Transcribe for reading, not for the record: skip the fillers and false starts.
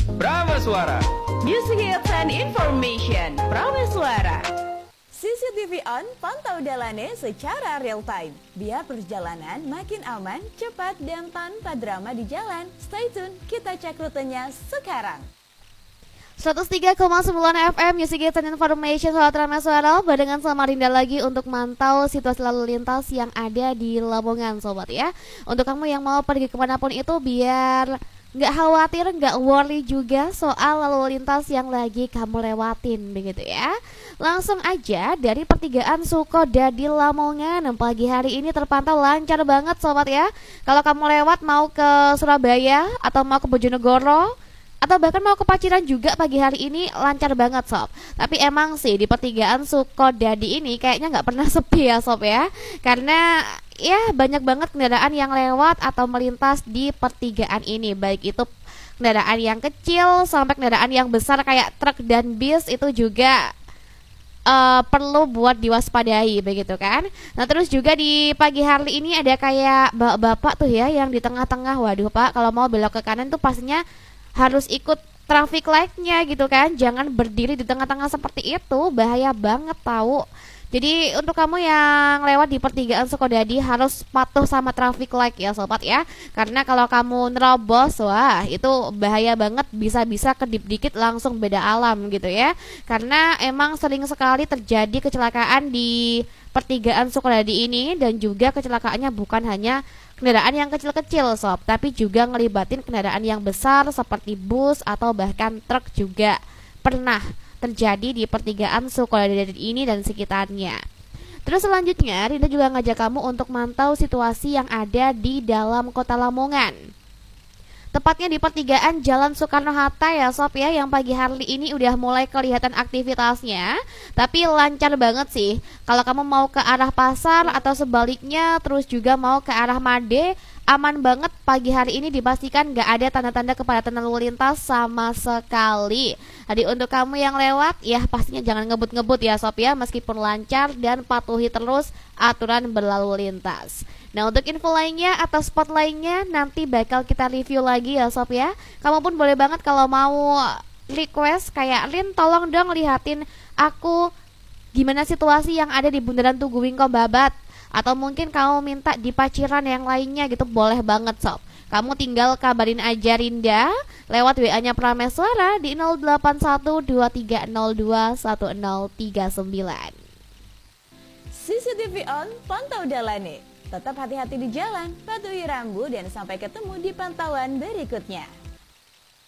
Prameswara. Music Hits and Information Prameswara. CCTV on, pantau Dalane secara real time. Biar perjalanan makin aman, cepat, dan tanpa drama di jalan. Stay tune, kita cek rutenya sekarang. 103,9 FM Music Hits and Information Sobat Prameswara, barengan sama Rinda lagi untuk mantau situasi lalu lintas yang ada di Lamongan sobat ya. Untuk kamu yang mau pergi kemanapun itu biar nggak khawatir, nggak worry juga soal lalu lintas yang lagi kamu lewatin begitu ya. Langsung aja dari pertigaan Sukoda di Lamongan, pagi hari ini terpantau lancar banget sobat ya. Kalau kamu lewat mau ke Surabaya atau mau ke Bojonegoro atau bahkan mau ke Paciran juga pagi hari ini lancar banget sob. Tapi emang sih di pertigaan Sukodadi ini kayaknya nggak pernah sepi ya sob ya. Karena ya banyak banget kendaraan yang lewat atau melintas di pertigaan ini. Baik itu kendaraan yang kecil sampai kendaraan yang besar kayak truk dan bis itu juga perlu buat diwaspadai begitu kan. Nah terus juga di pagi hari ini ada kayak bapak-bapak tuh ya yang di tengah-tengah. Waduh pak, kalau mau belok ke kanan tuh pastinya harus ikut traffic light-nya gitu kan. Jangan berdiri di tengah-tengah seperti itu, bahaya banget tahu. Jadi untuk kamu yang lewat di pertigaan Sukodadi harus patuh sama traffic light ya sobat ya. Karena kalau kamu nerobos, wah itu bahaya banget, bisa-bisa kedip dikit langsung beda alam gitu ya. Karena emang sering sekali terjadi kecelakaan di pertigaan Sukodadi ini. Dan juga kecelakaannya bukan hanya kendaraan yang kecil-kecil sob, tapi juga ngelibatin kendaraan yang besar seperti bus atau bahkan truk juga pernah terjadi di pertigaan Sukodadi ini dan sekitarnya. Terus selanjutnya Rinda juga ngajak kamu untuk mantau situasi yang ada di dalam kota Lamongan. Tepatnya di pertigaan Jalan Soekarno-Hatta ya sob ya, yang pagi hari ini udah mulai kelihatan aktivitasnya. Tapi lancar banget sih. Kalau kamu mau ke arah pasar atau sebaliknya, terus juga mau ke arah Made, aman banget pagi hari ini, dipastikan gak ada tanda-tanda kepadatan lalu lintas sama sekali. Jadi untuk kamu yang lewat ya pastinya jangan ngebut-ngebut ya sob ya, meskipun lancar, dan patuhi terus aturan berlalu lintas. Nah untuk info lainnya atau spot lainnya nanti bakal kita review lagi ya sob ya. Kamu pun boleh banget kalau mau request kayak Rin tolong dong lihatin aku gimana situasi yang ada di Bundaran Tugu Wingko Babat, atau mungkin kamu minta di Paciran yang lainnya gitu, boleh banget sob. Kamu tinggal kabarin aja Rinda lewat WA-nya Prameswara di 081230210039. CCTV on, pantau Dalane. Tetap hati-hati di jalan, patuhi rambu, dan sampai ketemu di pantauan berikutnya.